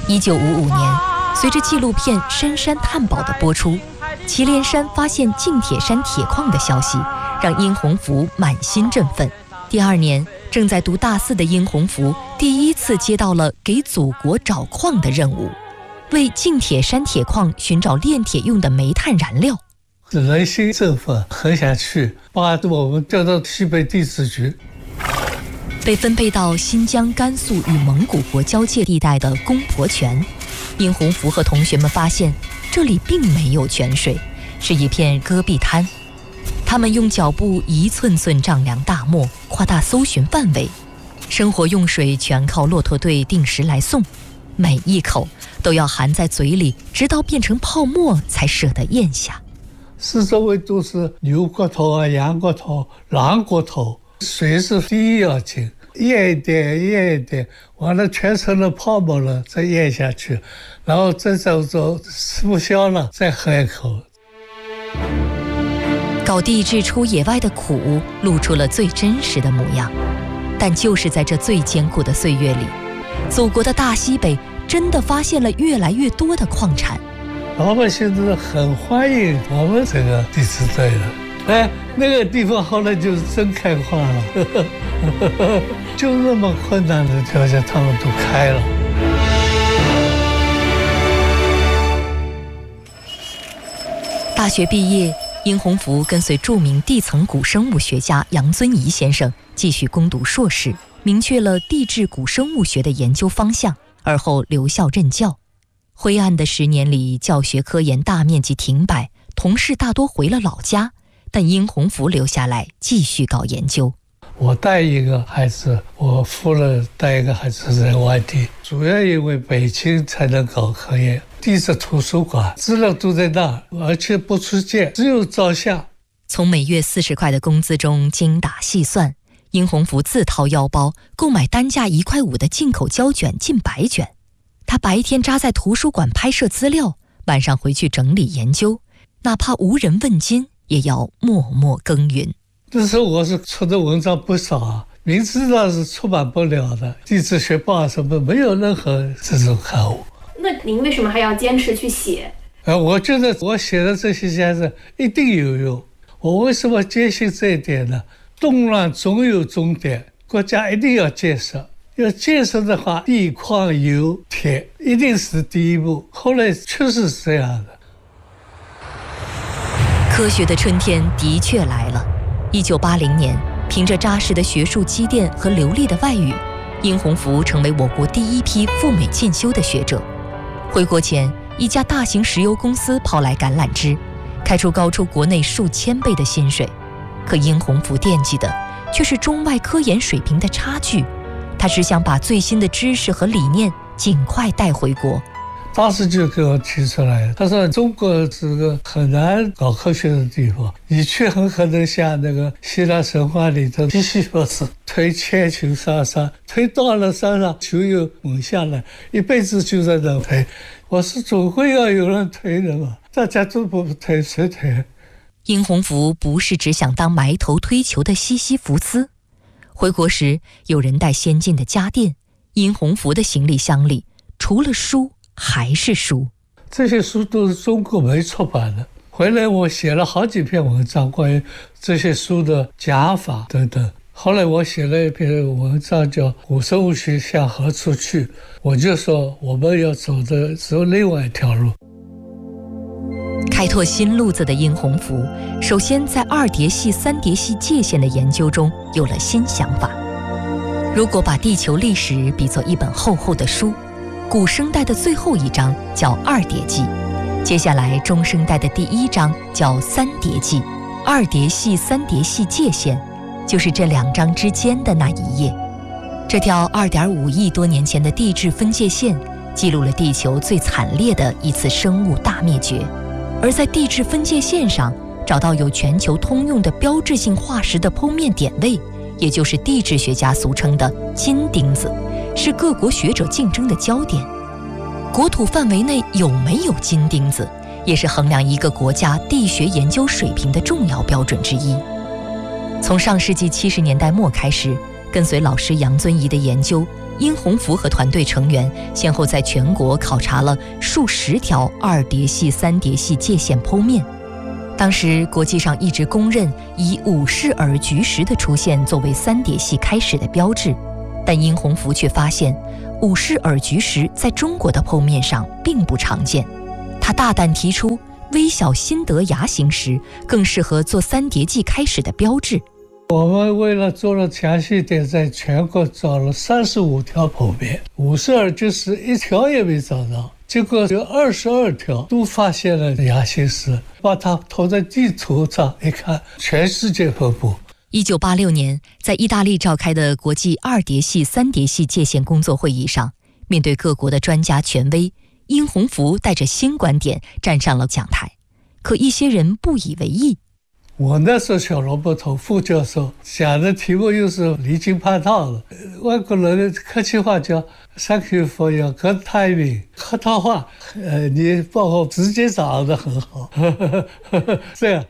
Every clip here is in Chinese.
1955年，随着纪录片《深山探宝》的播出，祁连山发现近铁山铁矿的消息，让殷洪福满心振奋。第2年，正在读大4的殷洪福第一次接到了给祖国找矿的任务，为近铁山铁矿寻找炼铁用的煤炭燃料。 人心振奋，很想去，把我们调到西北地质局。 被分配到新疆、甘肃与蒙古国交界地带的公婆泉，殷洪福和同学们发现这里并没有泉水，是一片戈壁滩。他们用脚步一寸寸丈量大漠，夸大搜寻范围，生活用水全靠骆驼队定时来送，每一口都要含在嘴里，直到变成泡沫才舍得咽下。 四周围都是牛骨头啊、羊骨头、狼骨头，水是第一要紧，咽一点咽一点，完了全成了泡沫了，再咽下去，然后再走吃不消了，再喝一口。 搞地质出野外的苦，露出了最真实的模样。但就是在这最艰苦的岁月里，祖国的大西北真的发现了越来越多的矿产。 老百姓都很欢迎我们这个地质队的。那个地方后来就是真开矿了，就那么困难的条件他们都开了。 大学毕业，殷洪福跟随著名地层古生物学家杨遵仪先生继续攻读硕士，明确了地质古生物学的研究方向，而后留校任教。灰暗的10年里，教学科研大面积停摆，同事大多回了老家，但殷洪福留下来继续搞研究。 我带一个孩子，我夫人带一个孩子在外地，主要因为北京才能搞科研，地质图书馆资料都在那儿，而且不出借，只有照相。 从每月40块的工资中精打细算，殷洪福自掏腰包购买单价1块5的进口胶卷近100卷。他白天扎在图书馆拍摄资料，晚上回去整理研究，哪怕无人问津，也要默默耕耘。 那时候我是出的文章不少啊，明知道是出版不了的，地质学报什么没有任何这种刊物。 那您为什么还要坚持去写？ 我觉得我写的这些家子一定有用。我为什么坚信这一点呢？动乱总有终点，国家一定要建设。要建设的话，地矿油铁一定是第一步。后来确实是这样的。 科学的春天的确来了。1980年，凭着扎实的学术积淀和流利的外语，殷洪福成为我国第一批赴美进修的学者。回国前，一家大型石油公司抛来橄榄枝，开出高出国内数千倍的薪水。可殷洪福惦记的却是中外科研水平的差距。他只想把最新的知识和理念尽快带回国。 当时就给我提出来，他说中国是个很难搞科学的地方，你去很可能像那个希腊神话里头西西弗斯推千球上山，推到了山上球又猛下来，一辈子就在那推。我说总会要有人推的嘛，大家都不推，谁推？ 殷洪福不是只想当埋头推球的西西弗斯。回国时，有人带先进的家电，殷洪福的行李箱里除了书还是书。 这些书都是中国没出版的。回来我写了好几篇文章，关于这些书的讲法等等。后来我写了一篇文章叫《古生物学向何处去》，我就说我们要走的只有另外一条路。 开拓新路子的殷洪福，首先在2叠系、3叠系界限的研究中有了新想法。如果把地球历史比作一本厚厚的书，古生代的最后一章叫2叠纪，接下来中生代的第1章叫3叠纪，2叠系、3叠系界限就是这2章之间的那一页。这条2.5亿多年前的地质分界线，记录了地球最惨烈的一次生物大灭绝。而在地质分界线上找到有全球通用的标志性化石的剖面点位，也就是地质学家俗称的金钉子，是各国学者竞争的焦点。国土范围内有没有金钉子，也是衡量一个国家地学研究水平的重要标准之一。从上世纪70年代末开始，跟随老师杨遵仪的研究， 殷洪福和团队成员先后在全国考察了数十条二叠系、三叠系界限剖面。当时国际上一直公认以五氏耳菊石的出现作为三叠系开始的标志，但殷洪福却发现五氏耳菊石在中国的剖面上并不常见。他大胆提出，微小新德牙形石更适合做三叠纪开始的标志。 我们为了做了详细点，在全国找了35条剖面，五氏耳菊石一条也没找到，结果有22条都发现了牙形石，把它投在地图上一看，全世界分布。 1986年，在意大利召开的国际二叠系、三叠系界限工作会议上，面对各国的专家权威，殷洪福带着新观点站上了讲台，可一些人不以为意。 我那时候小萝卜头副教授讲的题目又是离经叛道的，外国人客气话叫 Thank you for your good timing， 客套话，你帮我直接掌握得很好，这样。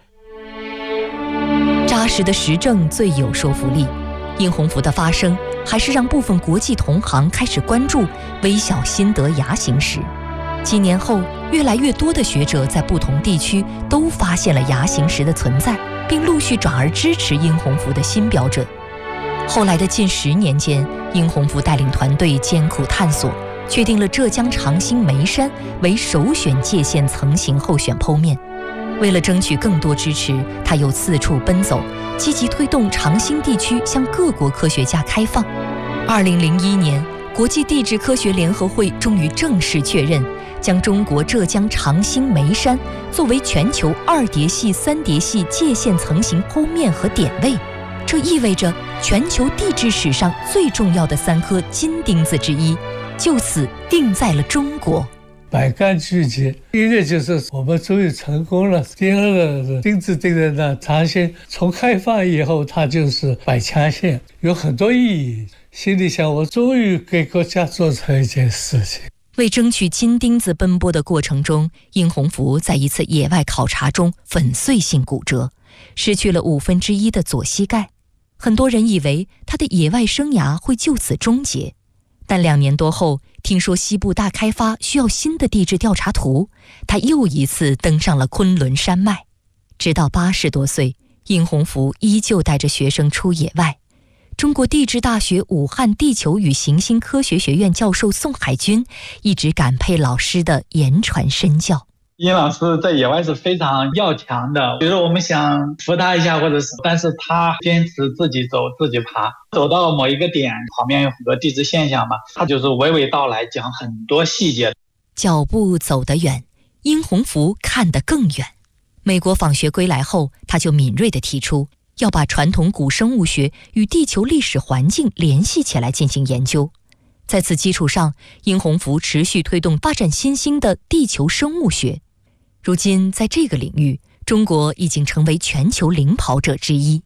扎实的实证最有说服力。殷洪福的发声还是让部分国际同行开始关注微小新德牙形石。几年后，越来越多的学者在不同地区都发现了牙形石的存在，并陆续转而支持殷洪福的新标准。后来的近10年间，殷洪福带领团队艰苦探索，确定了浙江长兴眉山为首选界限层型候选剖面。为了争取更多支持，他又四处奔走，积极推动长兴地区向各国科学家开放。2001年，国际地质科学联合会终于正式确认，将中国浙江长兴眉山作为全球二叠系、三叠系界限层型剖面和点位。这意味着全球地质史上最重要的3颗金钉子之一，就此定在了中国。 百感俱结，一个就是我们终于成功了，第二个是钉子钉在那，长兴从开放以后它就是百强县，有很多意义。心里想，我终于给国家做成一件事情。 为争取金钉子奔波的过程中，殷洪福在一次野外考察中粉碎性骨折，失去了1/5的左膝盖。很多人以为他的野外生涯会就此终结，但2年多后，听说西部大开发需要新的地质调查图，他又一次登上了昆仑山脉。直到80多岁，殷洪福依旧带着学生出野外。中国地质大学武汉地球与行星科学学院教授宋海军一直感佩老师的言传身教。 殷老师在野外是非常要强的，比如说我们想扶他一下或者是，但是他坚持自己走自己爬，走到某一个点，旁边有很多地质现象嘛，他就是娓娓道来，讲很多细节。 脚步走得远，殷洪福看得更远。美国访学归来后，他就敏锐地提出要把传统古生物学与地球历史环境联系起来进行研究。在此基础上，殷洪福持续推动发展新兴的地球生物学。如今在这个领域，中国已经成为全球领跑者之一。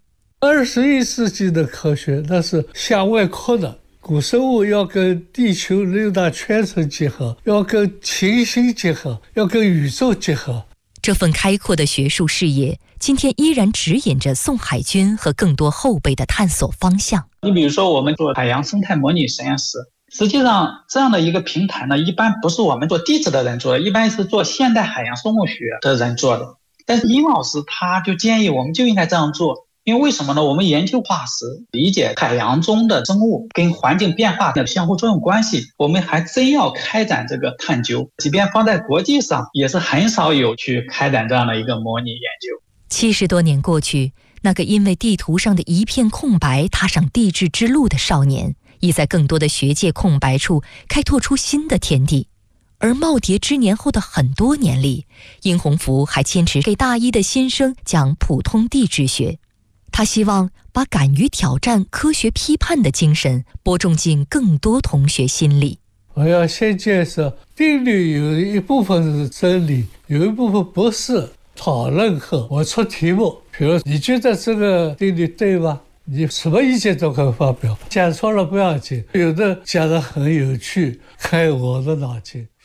21世纪的科学那是向外扩的，古生物要跟地球6大圈层结合，要跟行星结合，要跟宇宙结合。 这份开阔的学术视野，今天依然指引着宋海军和更多后辈的探索方向。 你比如说我们做海洋生态模拟实验室，实际上这样的一个平台呢，一般不是我们做地质的人做的，一般是做现代海洋生物学的人做的。但是殷老师他就建议我们就应该这样做，因为为什么呢？我们研究化石，理解海洋中的生物跟环境变化的相互作用关系，我们还真要开展这个探究，即便放在国际上也是很少有去开展这样的一个模拟研究。 70多年过去，那个因为地图上的一片空白踏上地质之路的少年，已在更多的学界空白处开拓出新的天地。而耄耋之年后的很多年里，殷洪福还坚持给大一的新生讲普通地质学。他希望把敢于挑战科学批判的精神播种进更多同学心里。 我要先介绍定律，有一部分是真理，有一部分不是。讨论课我出题目，比如你觉得这个定律对吗？你什么意见都可以发表，讲错了不要紧，有的讲得很有趣，开我的脑筋。